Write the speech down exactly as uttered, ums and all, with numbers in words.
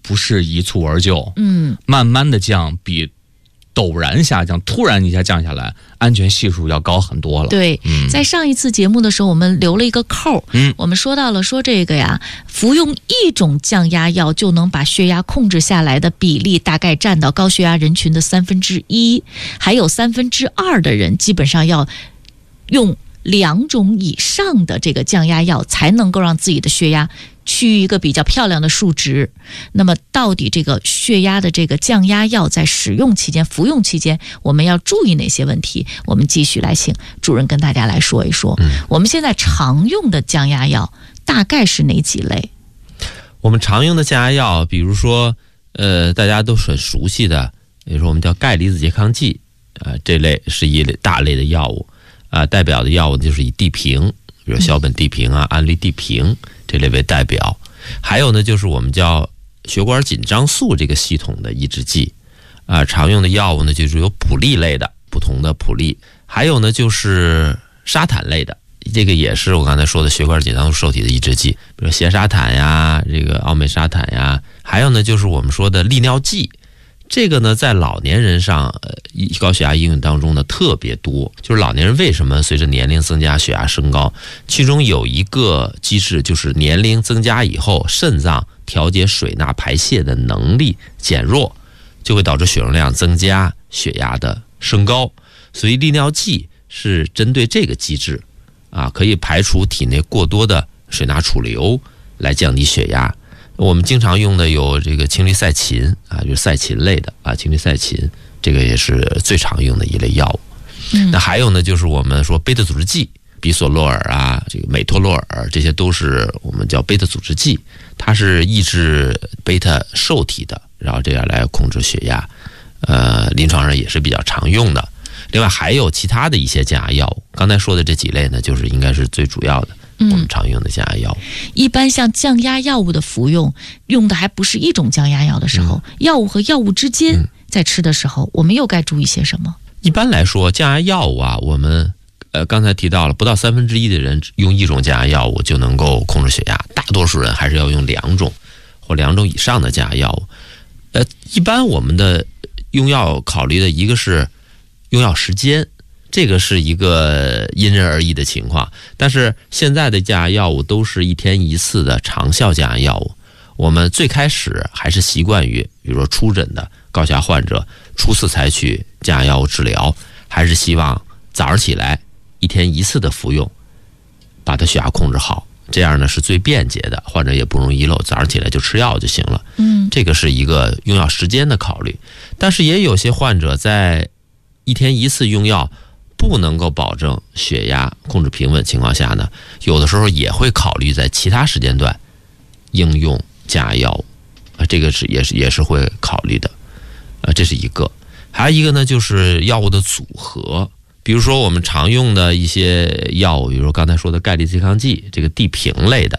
不是一蹴而就， 嗯， 慢慢的降，比陡然下降，突然一下降下来，安全系数要高很多了。 对， 嗯、 在上一次节目的时候，我们留了一个扣， 嗯， 我们说到了说这个呀，服用一种降压药就能把血压控制下来的比例，大概占到高血压人群的三分之一，还有三分之二的人基本上要用两种以上的这个降压药，才能够让自己的血压趋于一个比较漂亮的数值。那么到底这个血压的这个降压药在使用期间、服用期间，我们要注意哪些问题？我们继续来请主任跟大家来说一说。 嗯、 我们现在常用的降压药大概是哪几类？ 我们常用的降压药，比如说呃大家都很熟悉的，比如说我们叫钙离子拮抗剂，呃这类是一类大类的药物啊、呃，代表的药物就是以地平，比如硝苯地平啊、氨氯地平这类为代表。还有呢，就是我们叫血管紧张素这个系统的抑制剂啊、呃，常用的药物呢就是有普利类的，不同的普利，还有呢就是沙坦类的，这个也是我刚才说的血管紧张素受体的抑制剂，比如缬沙坦呀、这个奥美沙坦呀，还有呢就是我们说的利尿剂。这个呢，在老年人上，呃，高血压应用当中呢特别多。就是老年人为什么随着年龄增加血压升高，其中有一个机制就是年龄增加以后，肾脏调节水钠排泄的能力减弱，就会导致血容量增加，血压的升高。所以利尿剂是针对这个机制，啊，可以排除体内过多的水钠储留，来降低血压。我们经常用的有这个氢氯噻嗪啊，就是噻嗪类的啊，氢氯噻嗪这个也是最常用的一类药物。 嗯， 那还有呢，就是我们说贝塔阻滞剂，比索洛尔啊，这个美托洛尔，这些都是我们叫贝塔阻滞剂，它是抑制贝塔受体的，然后这样来控制血压。呃，临床上也是比较常用的。另外还有其他的一些降压药物，刚才说的这几类呢，就是应该是最主要的。我们常用的降压药物、 嗯，一般像降压药物的服用，用的还不是一种降压药的时候，嗯、药物和药物之间在吃的时候，嗯、我们又该注意些什么？ 一般来说，降压药物啊，我们呃刚才提到了，不到三分之一的人用一种降压药物就能够控制血压，大多数人还是要用两种或两种以上的降压药物。呃，一般我们的用药考虑的一个是用药时间。这个是一个因人而异的情况，但是现在的降压药物都是一天一次的长效降压药物。我们最开始还是习惯于，比如说初诊的高血压患者初次采取降压药物治疗，还是希望早上起来一天一次的服用，把它血压控制好，这样呢是最便捷的，患者也不容易遗漏，早上起来就吃药就行了。 嗯， 这个是一个用药时间的考虑。但是也有些患者在一天一次用药不能够保证血压控制平稳情况下呢，有的时候也会考虑在其他时间段应用降压药物，啊，这个是也是也是会考虑的，啊，这是一个。还有一个呢，就是药物的组合，比如说我们常用的一些药物，比如说刚才说的钙离子拮抗剂，这个地平类的，